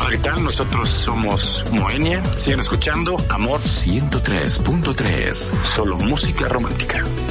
Hola, ¿qué tal? Nosotros somos Moenia. Siguen escuchando Amor 103.3. Solo música romántica.